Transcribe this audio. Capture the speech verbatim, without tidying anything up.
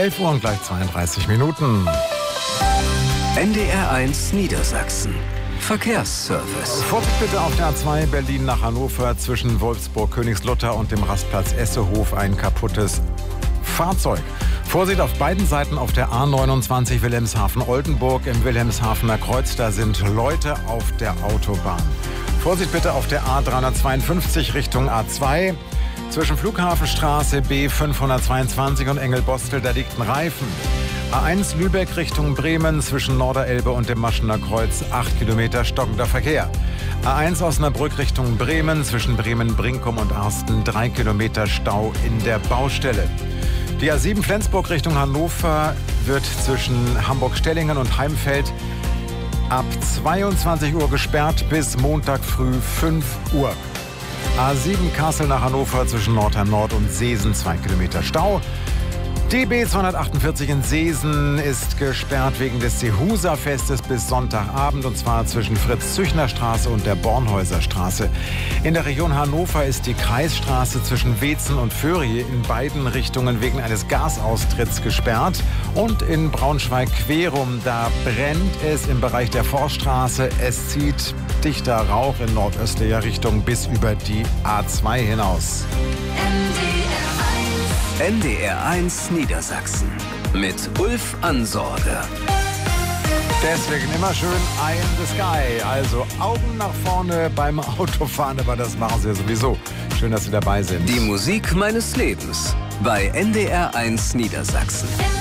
elf Uhr und gleich zweiunddreißig Minuten. N D R eins Niedersachsen. Verkehrsservice. Vorsicht bitte auf der A zwei Berlin nach Hannover zwischen Wolfsburg, Königslutter und dem Rastplatz Essehof ein kaputtes Fahrzeug. Vorsicht auf beiden Seiten auf der A neunundzwanzig Wilhelmshaven-Oldenburg im Wilhelmshavener Kreuz. Da sind Leute auf der Autobahn. Vorsicht bitte auf der A dreihundertzweiundfünfzig Richtung A zwei. Zwischen Flughafenstraße B fünfhundertzweiundzwanzig und Engelbostel, da liegt ein Reifen. A eins Lübeck Richtung Bremen zwischen Norderelbe und dem Maschener Kreuz, acht Kilometer stockender Verkehr. A eins Osnabrück Richtung Bremen zwischen Bremen-Brinkum und Arsten, drei Kilometer Stau in der Baustelle. Die A sieben Flensburg Richtung Hannover wird zwischen Hamburg-Stellingen und Heimfeld ab zweiundzwanzig Uhr gesperrt bis Montag früh fünf Uhr. A sieben Kassel nach Hannover zwischen Nordheim Nord und Seesen, zwei Kilometer Stau. D B zweihundertachtundvierzig in Seesen ist gesperrt wegen des Sehusa-Festes bis Sonntagabend, und zwar zwischen Fritz-Züchner-Straße und der Bornhäuser-Straße. In der Region Hannover ist die Kreisstraße zwischen Weetzen und Föhriye in beiden Richtungen wegen eines Gasaustritts gesperrt. Und in Braunschweig-Querum, da brennt es im Bereich der Forststraße. Es zieht dichter Rauch in nordöstlicher Richtung bis über die A zwei hinaus. N D R eins Niedersachsen mit Ulf Ansorge. Deswegen immer schön Eye in the Sky. Also Augen nach vorne beim Autofahren, aber das machen Sie ja sowieso. Schön, dass Sie dabei sind. Die Musik meines Lebens bei N D R eins Niedersachsen.